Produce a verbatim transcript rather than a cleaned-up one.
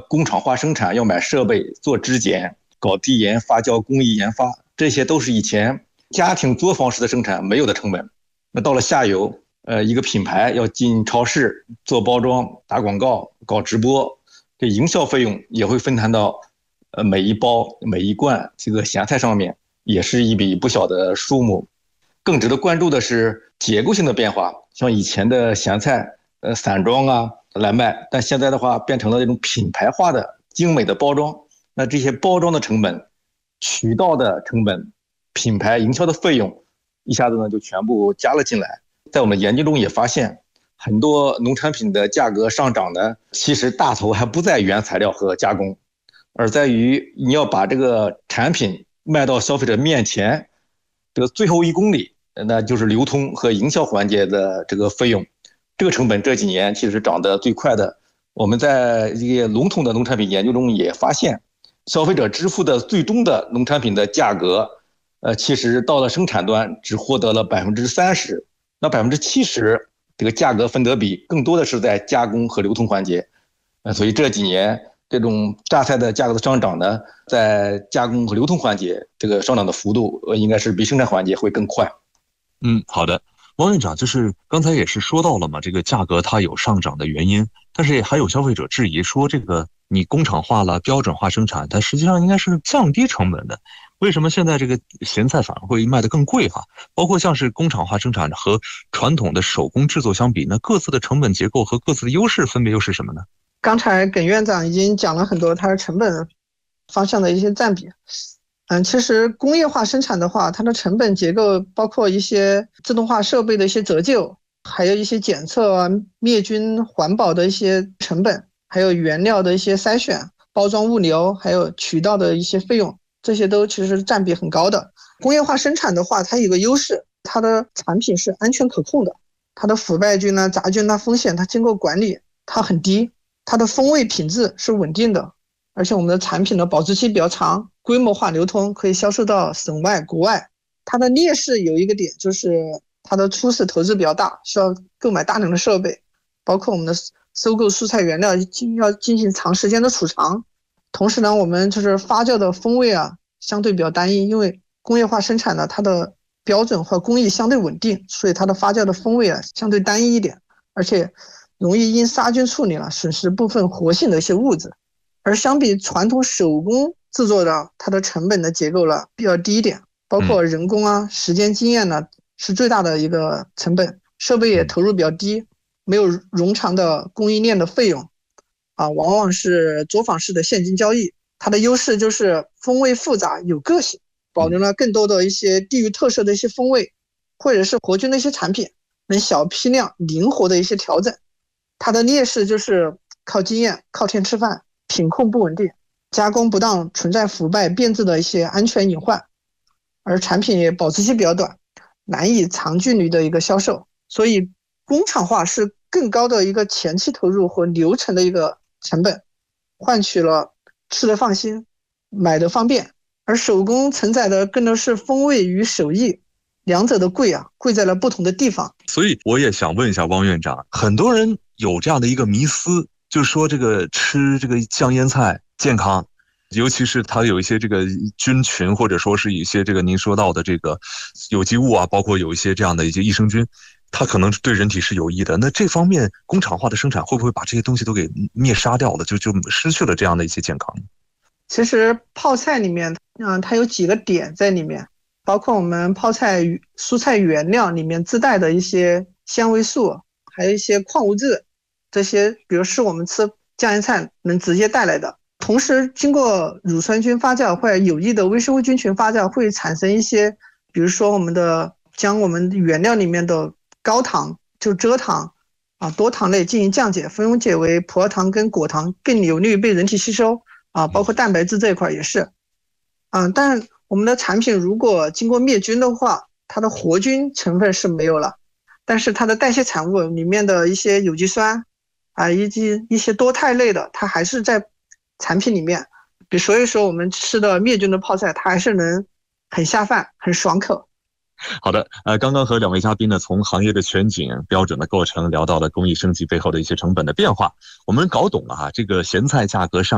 工厂化生产要买设备、做质检、搞低盐发酵工艺研发，这些都是以前家庭作坊式的生产没有的成本。那到了下游，呃，一个品牌要进超市做包装、打广告、搞直播，这营销费用也会分摊到呃每一包、每一罐这个咸菜上面，也是一笔不小的数目。更值得关注的是结构性的变化，像以前的咸菜，呃，散装啊来卖，但现在的话变成了这种品牌化的精美的包装。那这些包装的成本、渠道的成本、品牌营销的费用，一下子呢就全部加了进来。在我们研究中也发现，很多农产品的价格上涨呢，其实大头还不在原材料和加工，而在于你要把这个产品卖到消费者面前，这个最后一公里，那就是流通和营销环节的这个费用，这个成本这几年其实涨得最快的。我们在一些笼统的农产品研究中也发现，消费者支付的最终的农产品的价格，呃，其实到了生产端只获得了百分之三十，那百分之七十这个价格分得比更多的是在加工和流通环节。呃，所以这几年这种榨菜的价格的上涨呢，在加工和流通环节这个上涨的幅度，呃，应该是比生产环节会更快。 嗯，好的，王院长，就是刚才也是说到了嘛，这个价格它有上涨的原因，但是还有消费者质疑说，这个你工厂化了、标准化生产，它实际上应该是降低成本的，为什么现在这个咸菜反而会卖得更贵哈？包括像是工厂化生产和传统的手工制作相比，那各自的成本结构和各自的优势分别又是什么呢？ 刚才耿院长已经讲了很多它的成本方向的一些占比。嗯，其实工业化生产的话，它的成本结构包括一些自动化设备的一些折旧，还有一些检测啊、灭菌、环保的一些成本，还有原料的一些筛选、包装物流，还有渠道的一些费用，这些都其实占比很高的。工业化生产的话，它有个优势，它的产品是安全可控的，它的腐败菌啊、杂菌啊风险它经过管理，它很低，它的风味品质是稳定的，而且我们的产品的保质期比较长，规模化流通，可以销售到省外、国外。它的劣势有一个点，就是它的初始投资比较大，需要购买大量的设备，包括我们的收购蔬菜原料要进行长时间的储藏。同时呢，我们就是发酵的风味啊，相对比较单一，因为工业化生产呢，它的标准和工艺相对稳定，所以它的发酵的风味啊相对单一一点，而且容易因杀菌处理了损失部分活性的一些物质。而相比传统手工制作的，它的成本的结构了比较低一点，包括人工啊、时间经验呢是最大的一个成本，设备也投入比较低，没有冗长的供应链的费用啊，往往是作坊式的现金交易。它的优势就是风味复杂有个性，保留了更多的一些地域特色的一些风味，或者是活菌的一些产品，能小批量灵活的一些调整。它的劣势就是靠经验、靠天吃饭，品控不稳定，加工不当存在腐败变质的一些安全隐患，而产品也保质期比较短，难以长距离的一个销售。所以工厂化是更高的一个前期投入和流程的一个成本，换取了吃得放心、买得方便。而手工承载的更多是风味与手艺，两者的贵啊，贵在了不同的地方。 所以我也想问一下汪院长，很多人有这样的一个迷思，就是说这个吃这个酱腌菜健康，尤其是它有一些这个菌群，或者说是一些这个您说到的这个有机物啊，包括有一些这样的一些益生菌，它可能对人体是有益的。那这方面工厂化的生产会不会把这些东西都给灭杀掉了，就就失去了这样的一些健康？ 其实泡菜里面，嗯，它有几个点在里面，包括我们泡菜蔬菜原料里面自带的一些纤维素，还有一些矿物质，这些比如是我们吃酱腌菜能直接带来的。同时经过乳酸菌发酵或者有益的微生物菌群发酵，会产生一些，比如说我们的将我们原料里面的高糖就蔗糖啊多糖类进行降解，分解为葡萄糖跟果糖，更有利于被人体吸收啊，包括蛋白质这一块也是。嗯，但我们的产品如果经过灭菌的话，它的活菌成分是没有了，但是它的代谢产物里面的一些有机酸啊，以及一些多肽类的，它还是在产品里面。比所以说我们吃的灭菌的泡菜，它还是能很下饭、很爽口。 好的，呃，刚刚和两位嘉宾呢，从行业的全景、标准的构成聊到了工艺升级背后的一些成本的变化，我们搞懂了哈，这个咸菜价格上